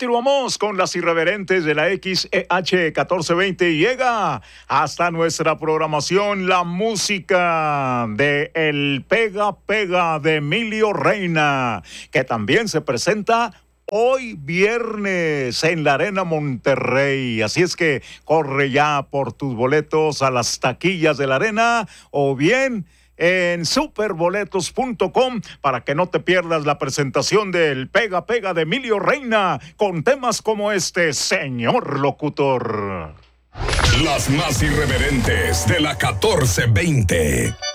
Continuamos con las irreverentes de la XEH 1420 y llega hasta nuestra programación la música de El Pega Pega de Emilio Reina, que también se presenta hoy viernes en la Arena Monterrey. Así es que corre ya por tus boletos a las taquillas de la Arena o bien en superboletos.com para que no te pierdas la presentación del Pega Pega de Emilio Reina con temas como este, señor locutor. Las más irreverentes de la 1420.